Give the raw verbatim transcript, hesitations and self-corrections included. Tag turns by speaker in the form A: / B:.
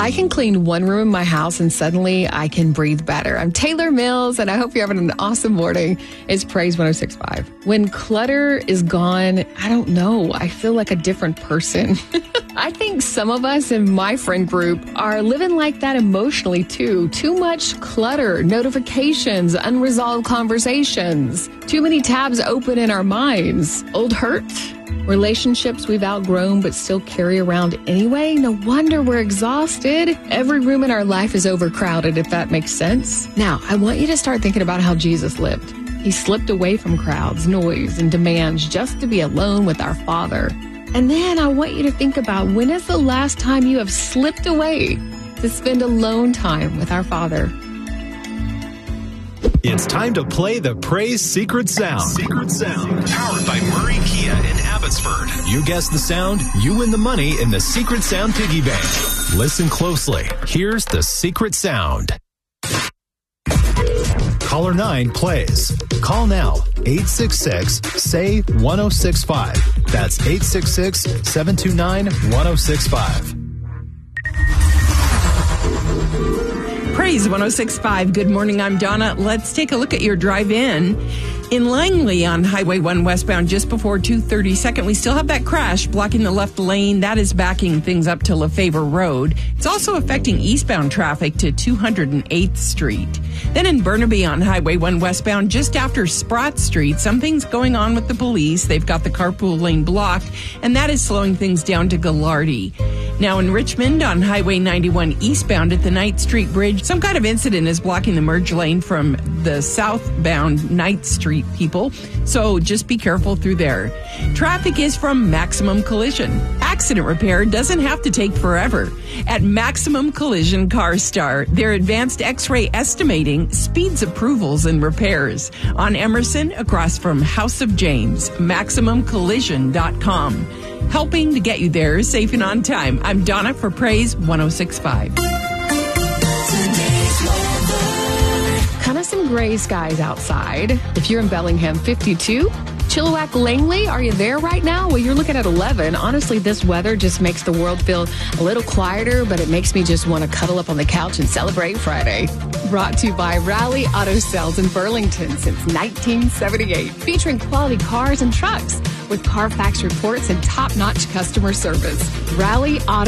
A: I can clean one room in my house and suddenly I can breathe better. I'm Taylor Mills, and I hope you're having an awesome morning. It's Praise one oh six point five. When clutter is gone, I don't know. I feel like a different person. I think some of us in my friend group are living like that emotionally too. Too much clutter, notifications, unresolved conversations, too many tabs open in our minds, old hurt, relationships we've outgrown but still carry around anyway. No wonder we're exhausted. Every room in our life is overcrowded, if that makes sense. Now, I want you to start thinking about how Jesus lived. He slipped away from crowds, noise, and demands just to be alone with our Father. And then I want you to think about, when is the last time you have slipped away to spend alone time with our Father?
B: It's time to play the Praise Secret Sound. Secret Sound. Powered by Murray Kia in Abbotsford. You guess the sound, you win the money in the Secret Sound Piggy Bank. Listen closely. Here's the Secret Sound. Caller nine plays. Call now. eight six six, S A Y, one oh six five. That's eight six six, seven two nine, one oh six five.
C: Praise one oh six point five. Good morning, I'm Donna. Let's take a look at your drive-in. In Langley on Highway one westbound just before two thirty-second, we still have that crash blocking the left lane. That is backing things up to Lefevre Road. It's also affecting eastbound traffic to two hundred eighth Street. Then in Burnaby on Highway one westbound just after Sprott Street, something's going on with the police. They've got the carpool lane blocked, and that is slowing things down to Gallardi. Now in Richmond on Highway ninety-one eastbound at the Knight Street Bridge, some kind of incident is blocking the merge lane from the southbound Knight Street people, so just be careful through there. Traffic is from Maximum Collision. Accident repair doesn't have to take forever. At Maximum Collision Car Star, their advanced X-ray estimating speeds approvals and repairs. On Emerson, across from House of James, maximum collision dot com. Helping to get you there safe and on time. I'm Donna for Praise one oh six point five.
A: Kind of some gray skies outside. If you're in Bellingham, fifty-two. Chilliwack, Langley, are you there right now? Well, you're looking at eleven. Honestly, this weather just makes the world feel a little quieter, but it makes me just want to cuddle up on the couch and celebrate Friday. Brought to you by Rally Auto Sales in Burlington since nineteen seventy-eight, featuring quality cars and trucks with Carfax reports and top-notch customer service. Rally Auto